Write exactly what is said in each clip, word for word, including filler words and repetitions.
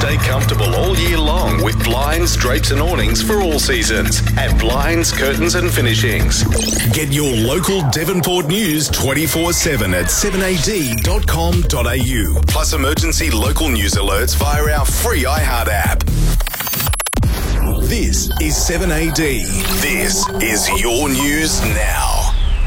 Stay comfortable all year long with blinds, drapes and awnings for all seasons at Blinds, Curtains and Finishings. Get your local Devonport news twenty-four seven at seven a d dot com dot a u. Plus emergency local news alerts via our free iHeart app. This is seven A D. This is your news now.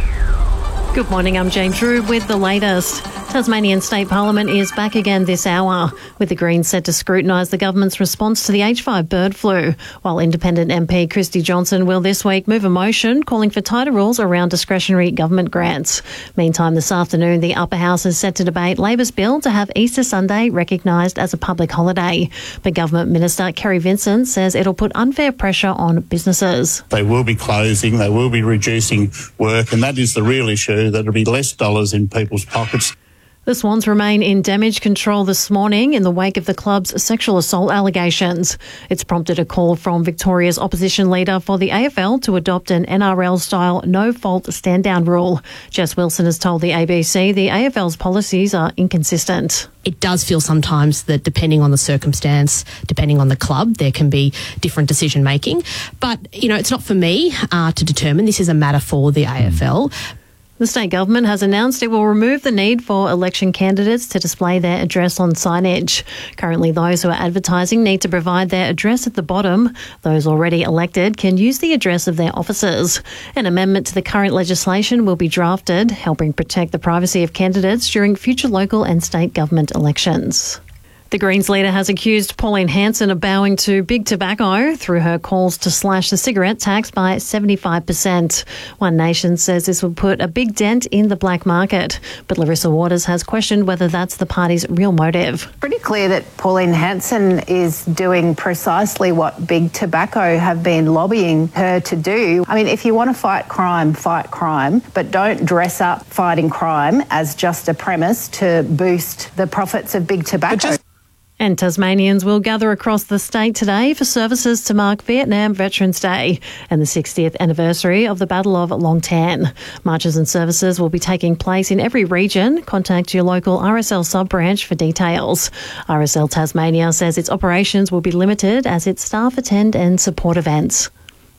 Good morning, I'm James Drew with the latest. Tasmanian State Parliament is back again this hour, with the Greens set to scrutinise the government's response to the H five bird flu, while independent M P Christy Johnson will this week move a motion calling for tighter rules around discretionary government grants. Meantime, this afternoon, the Upper House is set to debate Labor's bill to have Easter Sunday recognised as a public holiday. But Government Minister Kerry Vincent says it'll put unfair pressure on businesses. They will be closing, they will be reducing work, and that is the real issue, that there'll be less dollars in people's pockets. The Swans remain in damage control this morning in the wake of the club's sexual assault allegations. It's prompted a call from Victoria's opposition leader for the A F L to adopt an N R L-style no-fault stand-down rule. Jess Wilson has told the A B C the A F L's policies are inconsistent. It does feel sometimes that depending on the circumstance, depending on the club, there can be different decision-making. But, you know, it's not for me uh, to determine. This is a matter for the A F L. The state government has announced it will remove the need for election candidates to display their address on signage. Currently, those who are advertising need to provide their address at the bottom. Those already elected can use the address of their offices. An amendment to the current legislation will be drafted, helping protect the privacy of candidates during future local and state government elections. The Greens leader has accused Pauline Hanson of bowing to big tobacco through her calls to slash the cigarette tax by seventy-five percent. One Nation says this will put a big dent in the black market, but Larissa Waters has questioned whether that's the party's real motive. Pretty clear that Pauline Hanson is doing precisely what big tobacco have been lobbying her to do. I mean, if you want to fight crime, fight crime, but don't dress up fighting crime as just a premise to boost the profits of big tobacco. And Tasmanians will gather across the state today for services to mark Vietnam Veterans Day and the sixtieth anniversary of the Battle of Long Tan. Marches and services will be taking place in every region. Contact your local R S L sub-branch for details. R S L Tasmania says its operations will be limited as its staff attend and support events.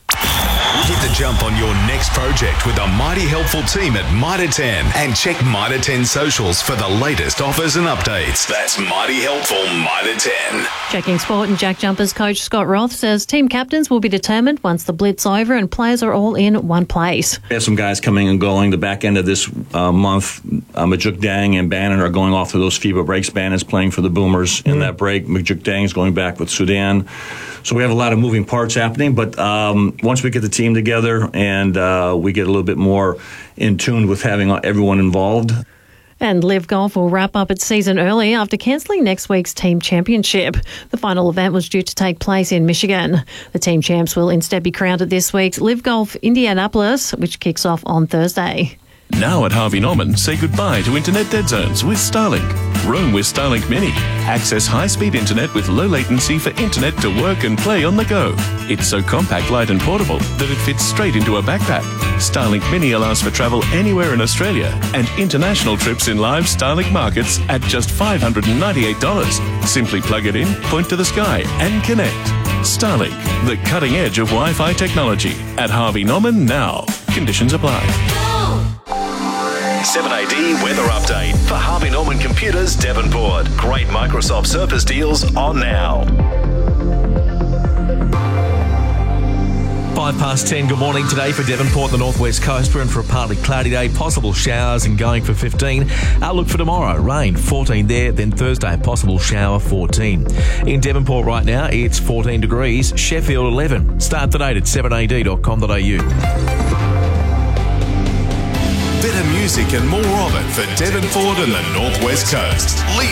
Hit the jump on your next project with a mighty helpful team at Mitre ten and check Mitre ten socials for the latest offers and updates. That's mighty helpful Mitre ten. Checking sport and Jack Jumpers coach Scott Roth says team captains will be determined once the blitz over and players are all in one place. We have some guys coming and going. The back end of this uh, month, uh, Majuk Dang and Bannon are going off to those FIBA breaks. Bannon's playing for the Boomers in mm. that break. Majuk Dang is going back with Sudan. So we have a lot of moving parts happening, but um, once we get the team together and uh, we get a little bit more in tune with having everyone involved. And Live Golf will wrap up its season early after cancelling next week's team championship. The final event was due to take place in Michigan. The team champs will instead be crowned at this week's Live Golf Indianapolis, which kicks off on Thursday. Now at Harvey Norman, say goodbye to internet dead zones with Starlink. Roam with Starlink Mini. Access high-speed internet with low latency for internet to work and play on the go. It's so compact, light and portable that it fits straight into a backpack. Starlink Mini allows for travel anywhere in Australia and international trips in live Starlink markets at just five hundred ninety-eight dollars. Simply plug it in, point to the sky and connect. Starlink, the cutting edge of Wi-Fi technology. At Harvey Norman now. Conditions apply. seven A D weather update for Harvey Norman Computers Devonport. Great Microsoft Surface deals on now. Five past ten, good morning today for Devonport, the northwest coast. We're in for a partly cloudy day, possible showers and going for fifteen. Outlook for tomorrow, rain, fourteen there, then Thursday, possible shower, fourteen. In Devonport right now, it's fourteen degrees, Sheffield eleven. Start the date at seven a d dot com dot a u. Better music and more of it for Devonport and the Northwest Coast.